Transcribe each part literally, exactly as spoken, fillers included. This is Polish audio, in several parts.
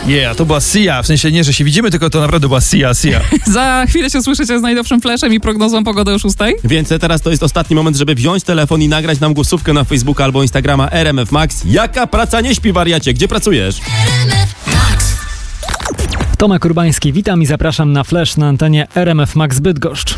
Yeah, to była Sia, w sensie nie, że się widzimy, tylko to naprawdę była Sia, Sia. Za chwilę się słyszycie z najnowszym flashem i prognozą pogody o szóstej. Więc teraz to jest ostatni moment, żeby wziąć telefon i nagrać nam głosówkę na Facebooka albo Instagrama R M F Max. Jaka praca nie śpi, wariacie? Gdzie pracujesz? Tomek Urbański, witam i zapraszam na flash na antenie R M F Max Bydgoszcz.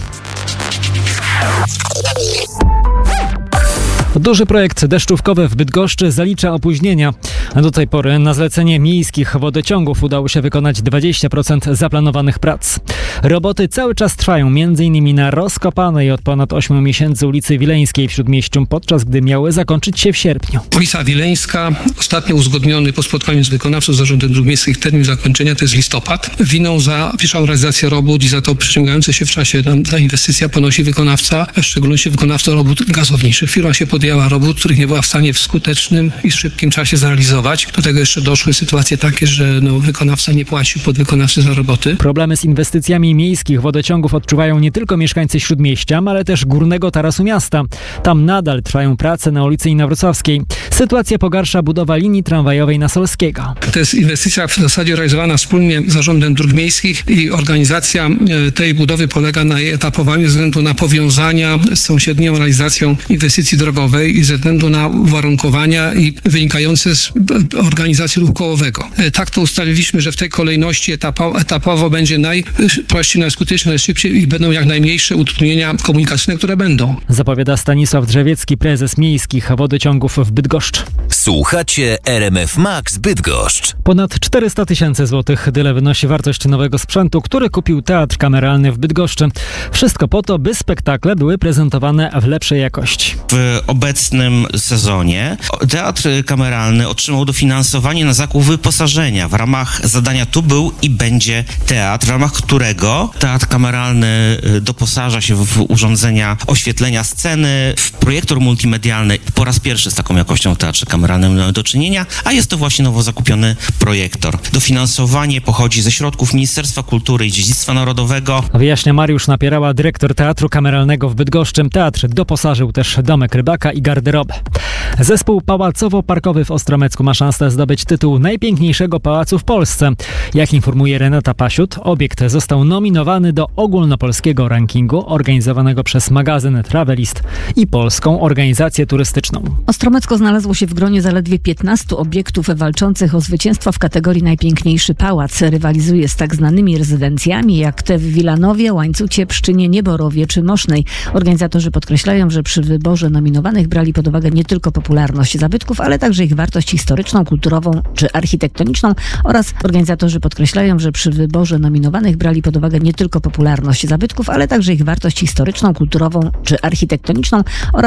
Duży projekt deszczówkowy w Bydgoszczy zalicza opóźnienia. Do tej pory na zlecenie miejskich wodociągów udało się wykonać dwadzieścia procent zaplanowanych prac. Roboty cały czas trwają, m.in. na rozkopanej od ponad ośmiu miesięcy ulicy Wileńskiej w Śródmieściu, podczas gdy miały zakończyć się w sierpniu. Ulica Wileńska, ostatnio uzgodniony po spotkaniu z wykonawcą Zarządem Dróg Miejskich termin zakończenia to jest listopad. Winą za pierwszą realizację robót i za to przeciągające się w czasie ta inwestycja ponosi wykonawca, w szczególności wykonawca robót gazowniczych. Firma się podjęła robót, których nie była w stanie w skutecznym i szybkim czasie zrealizować. Do tego jeszcze doszły sytuacje takie, że no, wykonawca nie płacił podwykonawcy za roboty. Problemy z inwestycjami miejskich wodociągów odczuwają nie tylko mieszkańcy Śródmieścia, ale też Górnego Tarasu Miasta. Tam nadal trwają prace na ulicy Inowrocławskiej. Sytuacja pogarsza budowa linii tramwajowej na Solskiego. To jest inwestycja w zasadzie realizowana wspólnie z Zarządem Dróg Miejskich i organizacja tej budowy polega na jej etapowaniu ze względu na powiązania z sąsiednią realizacją inwestycji drogowej i ze względu na uwarunkowania i wynikające z organizacji ruchu kołowego. Tak to ustaliliśmy, że w tej kolejności etapo, etapowo będzie najprościej, najskuteczniej, najszybciej i będą jak najmniejsze utrudnienia komunikacyjne, które będą. Zapowiada Stanisław Drzewiecki, prezes miejskich wodociągów w Bydgoszcz. Słuchacie R M F Max Bydgoszcz. Ponad czterysta tysięcy złotych. Tyle wynosi wartość nowego sprzętu, który kupił Teatr Kameralny w Bydgoszczy. Wszystko po to, by spektakle były prezentowane w lepszej jakości. W obecnym sezonie Teatr Kameralny otrzymał dofinansowanie na zakup wyposażenia. W ramach zadania Tu był i będzie teatr, w ramach którego Teatr Kameralny doposaża się w urządzenia oświetlenia sceny, w projektor multimedialny. Po raz pierwszy z taką jakością w Teatrze Kameralnym mamy do czynienia, a jest to właśnie nowo zakupiony projektor. Dofinansowanie pochodzi ze środków Ministerstwa Kultury i Dziedzictwa Narodowego. Wyjaśnia Mariusz Napierała, dyrektor Teatru Kameralnego w Bydgoszczy. Teatr doposażył też domek rybaka i garderobę. Zespół pałacowo-parkowy w Ostromecku ma szansę zdobyć tytuł najpiękniejszego pałacu w Polsce. Jak informuje Renata Pasiut, obiekt został nominowany do ogólnopolskiego rankingu organizowanego przez magazyn Travelist i Polską Organizację Turystyczną. Ostromecko znalazło się w gronie zaledwie piętnastu obiektów walczących o zwycięstwo w kategorii najpiękniejszy pałac. Rywalizuje z tak znanymi rezydencjami jak te w Wilanowie, Łańcucie, Pszczynie, Nieborowie czy Mosznej. Organizatorzy podkreślają, że przy wyborze nominowanych brali pod uwagę nie tylko popularność zabytków, ale także ich wartość historyczną, kulturową czy architektoniczną oraz organizatorzy podkreślają, że przy wyborze nominowanych brali pod uwagę nie tylko popularność zabytków, ale także ich wartość historyczną, kulturową czy architektoniczną oraz